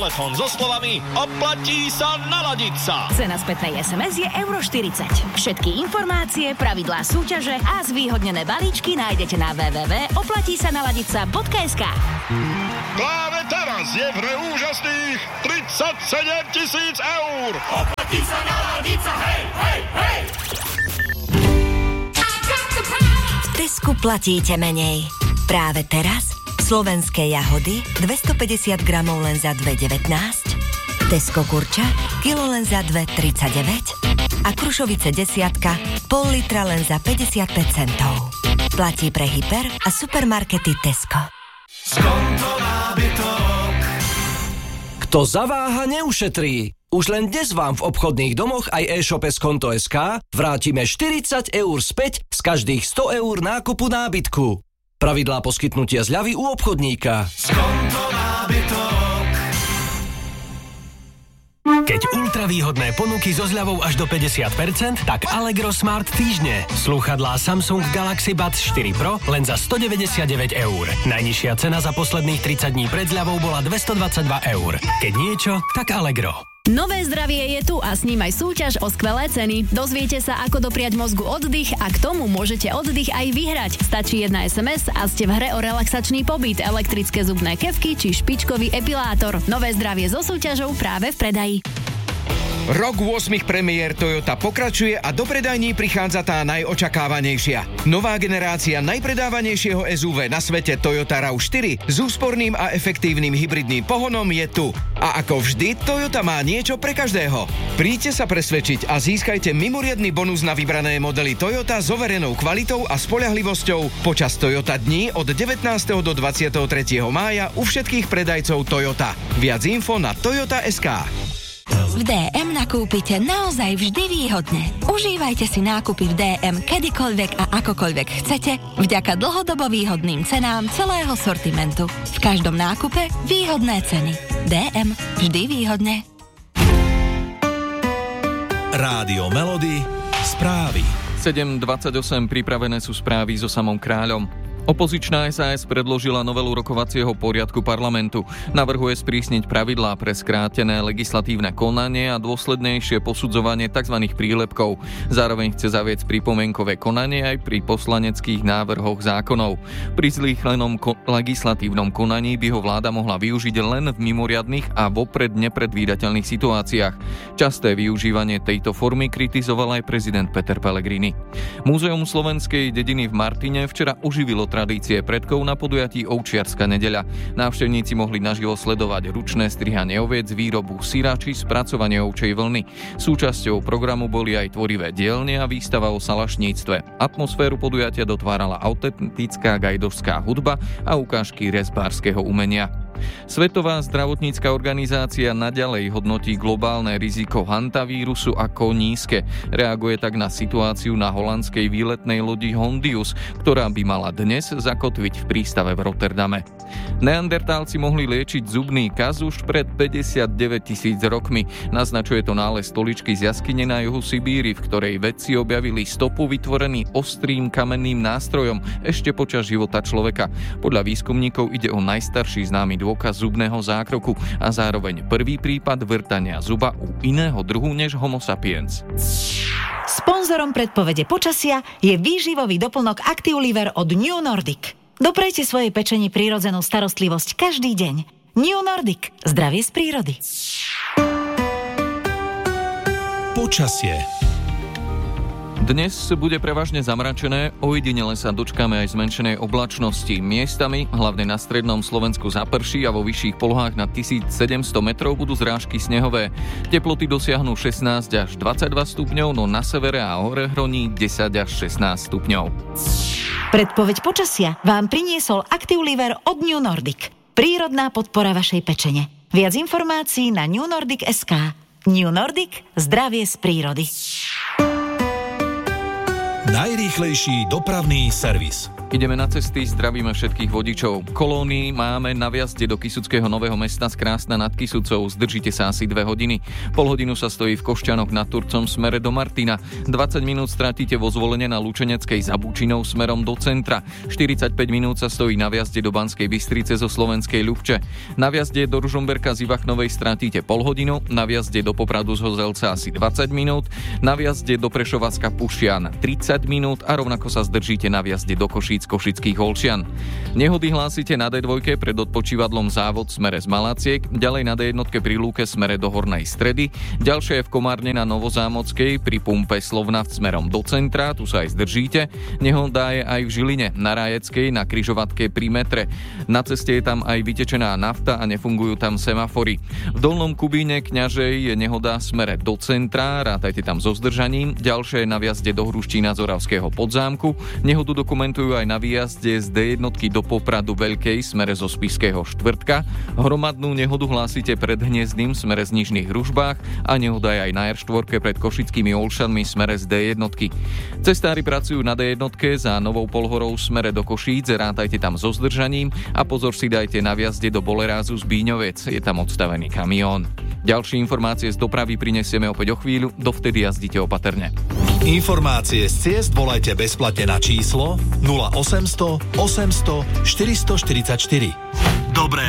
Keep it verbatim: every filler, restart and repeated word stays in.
telefón so slovami oplatí sa naladiť sa. Cena spätnej es em es je euro štyridsať. Všetky informácie, pravidlá súťaže a zvýhodnené balíčky nájdete na w w w bodka oplatí sa naladiť sa bodka es ká. Práve teraz je v hre úžasných tridsaťsedem tisíc eur. Oplatí sa naladiť sa, hej, hej, hej! V Tesku platíte menej. Práve teraz slovenské jahody dvestopäťdesiat gramov len za dva devätnásť, Tesco kurča kilo len za dva tridsaťdeväť a Krušovice desiatka pol litra len za päťdesiatpäť centov. Platí pre hyper a supermarkety Tesco. Skonto nábytok. Kto zaváha, neušetrí. Už len dnes vám v obchodných domoch aj e-shope Skonto bodka es ká vrátime štyridsať eur späť z každých sto eur nákupu nábytku. Pravidlá poskytnutia zľavy u obchodníka. Skonto nábytok. Keď ultravýhodné ponuky so zľavou až do päťdesiat percent, tak Allegro Smart týždne. Slúchadlá Samsung Galaxy Buds štyri Pro len za stodeväťdesiatdeväť eur. Najnižšia cena za posledných tridsať dní pred zľavou bola dvestodvadsaťdva eur. Keď niečo, tak Allegro. Nové zdravie je tu a s ním aj súťaž o skvelé ceny. Dozviete sa, ako dopriať mozgu oddych a k tomu môžete oddych aj vyhrať. Stačí jedna es em es a ste v hre o relaxačný pobyt, elektrické zubné kefky či špičkový epilátor. Nové zdravie so súťažou práve v predaji. Rok ôsmich premiér Toyota pokračuje a do predajní prichádza tá najočakávanejšia. Nová generácia najpredávanejšieho es ú vé na svete Toyota rav štyri s úsporným a efektívnym hybridným pohonom je tu. A ako vždy, Toyota má niečo pre každého. Príďte sa presvedčiť a získajte mimoriadny bonus na vybrané modely Toyota s overenou kvalitou a spoľahlivosťou počas Toyota dní od devätnásteho do dvadsiateho tretieho mája u všetkých predajcov Toyota. Viac info na toyota bodka es ká. V dé em nakúpite naozaj vždy výhodne. Užívajte si nákupy v dé em kedykoľvek a akokoľvek chcete vďaka dlhodobo výhodným cenám celého sortimentu. V každom nákupe výhodné ceny. dé em vždy výhodne. Rádio Melody, správy. sedem dvadsaťosem pripravené sú správy so samom Kráľom. Opozičná es a es predložila novelu rokovacieho poriadku parlamentu. Navrhuje sprísniť pravidlá pre skrátené legislatívne konanie a dôslednejšie posudzovanie tzv. Prílepkov. Zároveň chce zaviesť pripomienkové konanie aj pri poslaneckých návrhoch zákonov. Pri zrýchlenom ko- legislatívnom konaní by ho vláda mohla využiť len v mimoriadnych a vopred nepredvídateľných situáciách. Časté využívanie tejto formy kritizoval aj prezident Peter Pellegrini. Múzeum slovenskej dediny v Martine včera oživilo tradície predkov na podujatí Ovčiarska nedeľa. Návštevníci mohli naživo sledovať ručné strihanie oviec, výrobu syra či spracovanie ovčej vlny. Súčasťou programu boli aj tvorivé dielne a výstava o salašníctve. Atmosféru podujatia dotvárala autentická gajdošská hudba a ukážky rezbárskeho umenia. Svetová zdravotnícka organizácia naďalej hodnotí globálne riziko hantavírusu ako nízke. Reaguje tak na situáciu na holandskej výletnej lodi Hondius, ktorá by mala dnes zakotviť v prístave v Rotterdame. Neandertálci mohli liečiť zubný kaz už pred päťdesiatdeväť tisíc rokmi. Naznačuje to nález stoličky z jaskyne na juhu Sibíri, v ktorej vedci objavili stopu vytvorený ostrým kamenným nástrojom ešte počas života človeka. Podľa výskumníkov ide o najstarší známy dôkaz zubného zákroku a zároveň prvý prípad vrtania zuba u iného druhu než Homo sapiens. Sponzorom predpovede počasia je výživový doplnok Actiuliver od New Nordic. Doprejte svojej pečeni prírodzenú starostlivosť každý deň. New Nordic. Zdravie z prírody. Počasie. Dnes bude prevažne zamračené, ojedinele sa dočkáme aj zmenšenej oblačnosti. Miestami, hlavne na strednom Slovensku zaprší a vo vyšších polohách na tisícsedemsto metrov budú zrážky snehové. Teploty dosiahnu šestnásť až dvadsaťdva stupňov, no na severe a hore hroní desať až šestnásť stupňov. Predpoveď počasia vám priniesol Actiuliver od New Nordic. Prírodná podpora vašej pečene. Viac informácií na new nordic bodka es ká. New Nordic. Zdravie z prírody. Najrýchlejší dopravný servis. Ideme na cesty, zdravíme všetkých vodičov. Kolónii máme na vjazde do Kysuckého Nového Mesta z Krásna nad Kysucou. Zdržite sa asi dve hodiny. Pol hodinu sa stojí v Košťanoch nad Turcom smere do Martina. dvadsať minút stratíte vo Zvolene na Lučeneckej za Bučinou smerom do centra. štyridsaťpäť minút sa stojí na vjazde do Banskej Bystrice zo Slovenskej Ľubče. Na vjazde do Ružomberka z Ivachnovej stratíte pol hodinu, na vjazde do Popradu z Hozelca asi dvadsať minút, na vjazde do Prešova z Kapušian tridsať minút a rovnako sa zdržíte na vjazde do Košíc Košických Holčian. Nehody hlásite na dé dva pred odpočívadlom Závod smere z Malaciek, ďalej na dé jedna pri Lúke smere do Hornej Stredy, ďalšie je v Komárne na Novozámockej pri pumpe Slovnaft smerom do centra, tu sa aj zdržíte. Nehoda je aj v Žiline na Rájeckej na križovatke pri metre. Na ceste je tam aj vytečená nafta a nefungujú tam semafory. V Dolnom Kubíne Kňažej je nehoda smere do centra, rátajte tam so zdržaním. Ďalšie je na vjazde do Hruštína z Oravského Podzámku. Nehodu dokumentujú aj na výjazde z dé jedna do Popradu Veľkej smere zo Spišského štvrtka. Hromadnú nehodu hlásite pred Hniezdnym smere z Nižných Ružbách a nehoda je aj na er štyri pred Košickými Olšanmi smere z dé jedna. Cestári pracujú na dé jedna za Novou Polhorou smere do Košíc, rátajte tam so zdržaním a pozor si dajte na vjazde do Bolerázu z Bíňovec, je tam odstavený kamión. Ďalšie informácie z dopravy prinesieme opäť o chvíľu, dovtedy jazdite opatrne. Informácie z ciest volajte bezplatne na číslo nula osemsto osemsto štyristoštyridsaťštyri. Dobré